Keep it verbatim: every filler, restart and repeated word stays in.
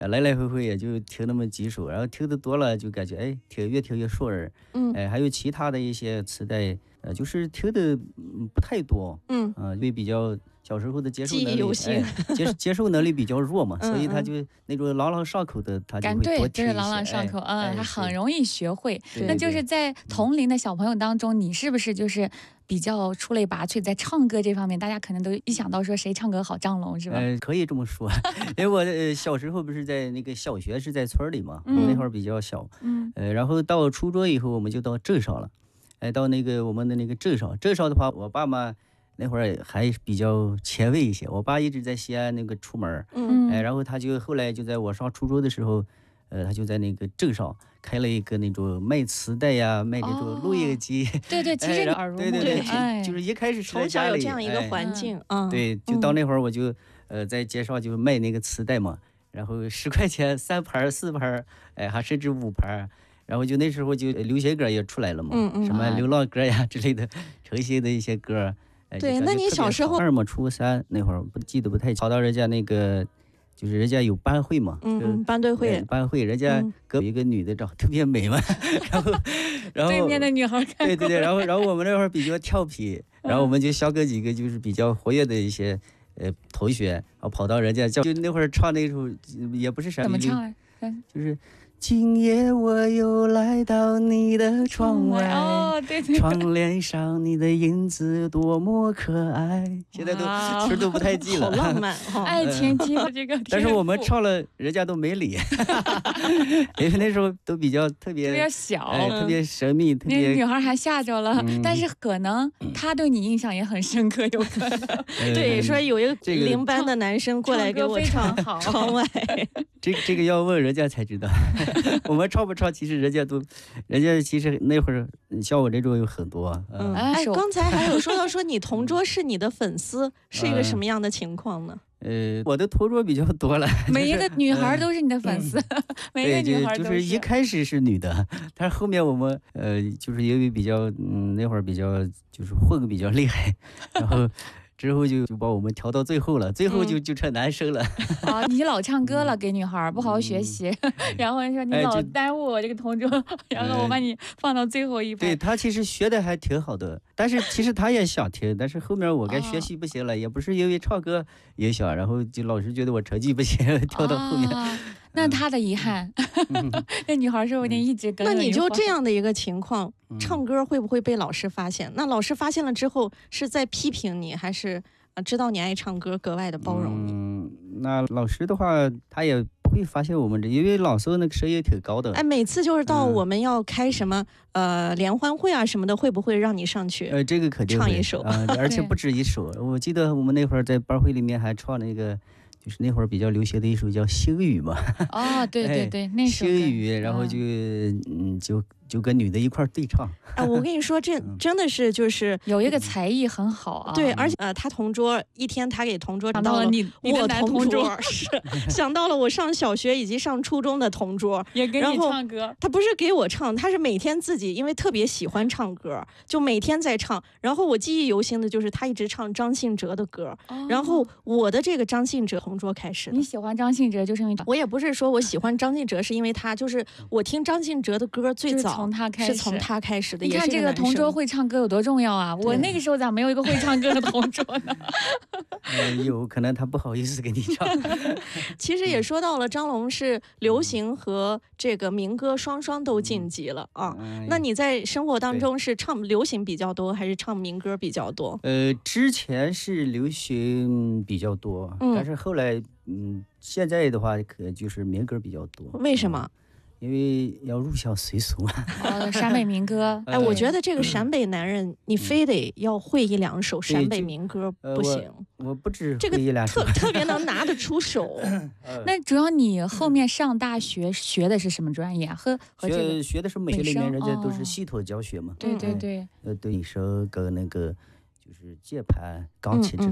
来来回回也就听那么几首，然后听得多了就感觉哎，听越听越顺耳。 嗯， 哎，还有其他的一些磁带，呃，就是听的不太多。 嗯， 啊、呃，因为比较小时候的接受能力， 哎、 接接受能力比较弱嘛， 嗯、 所以他就那种朗朗上口的，他就会对， 多听一些。 就是朗朗上口，嗯、 哎， 他很容易学会。 对那就是在同龄的小朋友当中，你是不是就是比较出类拔萃，在唱歌这方面，大家可能都一想到说谁唱歌好，张龙是吧？ 呃，可以这么说，因为我呃小时候不是在那个小学是在村里嘛， 嗯、 我那会儿比较小， 嗯， 呃，然后到初中以后我们就到镇上了，哎，到那个我们的那个镇上，镇上的话，我爸妈那会儿还比较前卫一些，我爸一直在西安那个出门， 嗯， 哎，然后他就后来就在我上初中的时候。呃，他就在那个镇上开了一个那种卖磁带呀，卖那种录音机。 哦、对对，其实耳濡对对对， 哎、 就是一开始是在从小家里有这样一个环境啊、 哎嗯。对，就到那会儿我就、嗯、呃在街上就卖那个磁带嘛，然后十块钱三盘四盘，哎，还甚至五盘。然后就那时候就流行歌也出来了嘛， 嗯嗯， 什么流浪歌呀之类的，诚心的一些歌。哎、 对，那你小时候二嘛初三那会儿不记得不太，跑到人家那个。就是人家有班会嘛， 嗯，班队会， 班会，人家隔壁一个女的长得特别美嘛，嗯、然后，然后对面的女孩看， 对对对，然后然后我们那会儿比较调皮，然后我们就小哥几个就是比较活跃的一些呃同学，然后跑到人家叫，就那会儿唱那首也不是啥， 怎么唱啊？ 就是。今夜我又来到你的窗外， 哦，对对， 窗帘上你的影子多么可爱。现在都词都不太记了， 好浪漫哦！爱情基的这个， 但是我们唱了，人家都没理，因为那时候都比较特别特别小、 哎，特别神秘，特别那女孩还吓着了。嗯、但是可能她对你印象也很深刻，有可能。 对，说有一个邻班的男生过来给我唱《窗外》， 这这个要问人家才知道。我们唱不唱，其实人家都，人家其实那会儿像我这种有很多。 嗯，哎，刚才还有说到说你同桌是你的粉丝，是一个什么样的情况呢？ 呃，我的同桌比较多了， 每一个女孩都是你的粉丝，嗯、每一个女孩都是。就是一开始是女的，但是后面我们呃，就是因为比较嗯那会儿比较就是混的比较厉害，然后。之后就就把我们调到最后了，最后就就成男生了。 啊、嗯，你老唱歌了，给女孩不好好学习，嗯、然后说你老耽误我这个同桌，哎、然后我把你放到最后一排。 对，他其实学的还挺好的，但是其实他也想听，但是后面我该学习不行了，哦、也不是因为唱歌也想，然后就老师觉得我成绩不行，跳到后面。 啊那他的遗憾，嗯、那女孩说不定一直跟。 那你就这样的一个情况，嗯、唱歌会不会被老师发现？那老师发现了之后，是在批评你，还是呃知道你爱唱歌，格外的包容你？ 嗯，那老师的话，他也不会发现我们这，因为朗诵那个声音挺高的。 哎，每次就是到我们要开什么、嗯、呃联欢会啊什么的，会不会让你上去？ 呃，这个肯定唱一首啊、呃，而且不止一首。我记得我们那会儿在班会里面还唱那个。就是那会儿比较流行的一首叫《星雨》嘛。 哦，对对对，哎、那首星雨，然后就嗯就就跟女的一块对唱。 啊，我跟你说，这真的是就是有一个才艺很好啊。 对，而且呃，他同桌一天他给同桌想到了你， 我同桌是想到了我上小学以及上初中的同桌， 也给你唱歌。 他不是给我唱，他是每天自己因为特别喜欢唱歌，就每天在唱。然后我记忆犹新的就是他一直唱张信哲的歌，哦、然后我的这个张信哲同桌开始的。 你喜欢张信哲就是因为我也不是说我喜欢张信哲是因为他，就是我听张信哲的歌最早从他开始， 是从他开始的。 你看这个同桌会唱歌有多重要啊！我那个时候咋没有一个会唱歌的同桌呢？ 呃，有可能他不好意思给你唱。 其实也说到了，张龙是流行和这个民歌双双都晋级了啊。嗯、那你在生活当中是唱流行比较多，还是唱民歌比较多？ 呃，之前是流行比较多，嗯、但是后来，嗯，现在的话可就是民歌比较多。 为什么？ 因为要入乡随俗嘛。 哦，陕北民歌。 哎，我觉得这个陕北男人，你非得要会一两首陕北民歌不行。 呃、我, 我不止这个一两首， 特特别能拿得出手。 那主要你后面上大学学的是什么专业啊？和和这个学学的是美学里面，人家都是系统教学嘛。 对对对。 呃，对手跟那个就是键盘、钢琴之类的。